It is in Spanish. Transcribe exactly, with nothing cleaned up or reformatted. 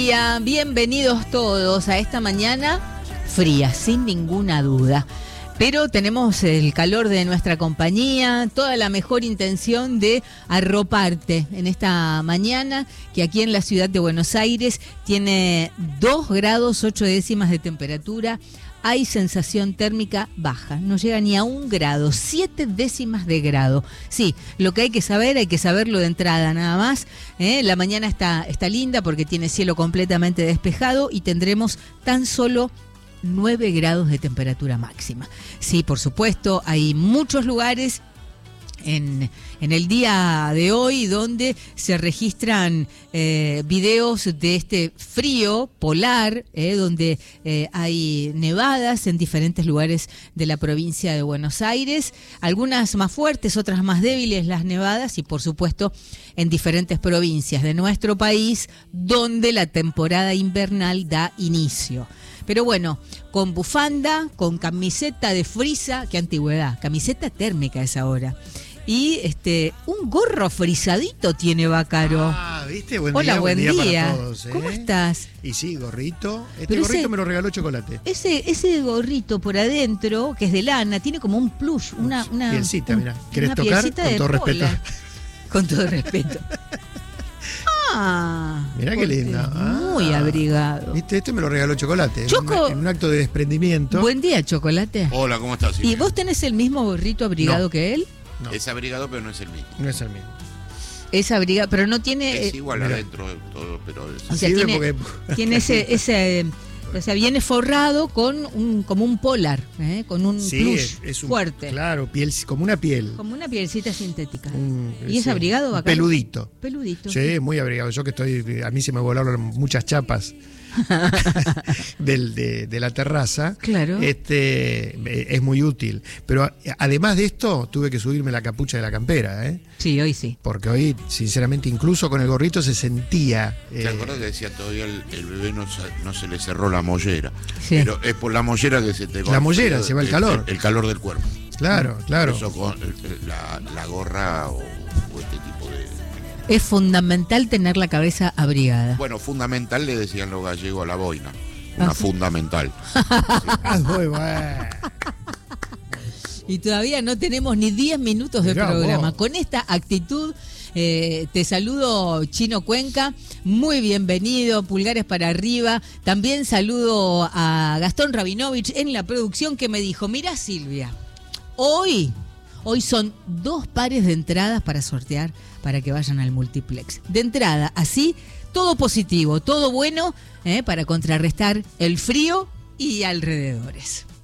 día, bienvenidos todos a esta mañana fría, sin ninguna duda. Pero tenemos el calor de nuestra compañía, toda la mejor intención de arroparte en esta mañana, que aquí en la ciudad de Buenos Aires tiene dos grados ocho décimas de temperatura. Hay sensación térmica baja, no llega ni a un grado, siete décimas de grado. Sí, lo que hay que saber, hay que saberlo de entrada nada más. ¿eh? La mañana está, está linda porque tiene cielo completamente despejado y tendremos tan solo nueve grados de temperatura máxima. Sí, por supuesto, hay muchos lugares en, en el día de hoy donde se registran eh, videos de este frío polar, eh, donde eh, hay nevadas en diferentes lugares de la provincia de Buenos Aires, algunas más fuertes, otras más débiles las nevadas y por supuesto en diferentes provincias de nuestro país donde la temporada invernal da inicio. Pero bueno, con bufanda, con camiseta de frisa, qué antigüedad, camiseta térmica es ahora. Y este un gorro frisadito tiene Bácaro. Ah, ¿viste? Buen Hola, día, buen día. día para todos, ¿eh? ¿Cómo estás? Y sí, gorrito. Este Pero gorrito ese, me lo regaló Chocolate. Ese ese gorrito por adentro, que es de lana, tiene como un plush, una... una pielcita, un, mira. ¿Querés una tocar? pielcita Con de todo respeto. pola. Con todo respeto. Ah, mirá qué linda. Muy Ah, abrigado. ¿Viste? Este me lo regaló Chocolate. Choco. En, un, en un acto de desprendimiento. Buen día, Chocolate. Hola, ¿cómo estás? ¿Y vos tenés el mismo gorrito abrigado No. que él? No, Es abrigado, pero no es el mismo. no es el mismo. Es abrigado, pero no tiene... Es igual mira. adentro de todo, pero es... O sea, Sirve tiene, porque- tiene ese, ese, o sea, viene forrado con un, como un polar, ¿eh? Con un Sí, plush es, es un, fuerte, Claro, piel, como una piel. como una pielcita sintética. Un- ¿Y es sí, abrigado, un Bacaro? peludito. Peludito. Sí, muy abrigado. Yo que estoy, a mí se me volaron muchas chapas del, de, de la terraza. Claro. Este es muy útil. Pero a- además de esto, tuve que subirme la capucha de la campera, ¿eh? Sí, hoy sí. Porque hoy, sinceramente, incluso con el gorrito se sentía. ¿Te eh, acuerdas que decía todavía el, el bebé no se, no se le cerró la mollera? Sí. Pero es por la mollera que se te va. La mollera, se va el calor. El, el calor del cuerpo. Claro, claro. Por eso con el- la, la gorra o, o este tipo de... Es fundamental tener la cabeza abrigada. Bueno, fundamental le decían los gallegos a la boina. Una Ah, sí. fundamental. Ah, muy bueno. Y todavía no tenemos ni diez minutos de Mirá programa. vos. Con esta actitud, eh, te saludo, Chino Cuenca. Muy bienvenido, pulgares para arriba. También saludo a Gastón Rabinovich en la producción que me dijo, mirá Silvia, hoy, hoy son dos pares de entradas para sortear para que vayan al multiplex. De entrada, así, todo positivo, todo bueno, eh, para contrarrestar el frío y alrededores.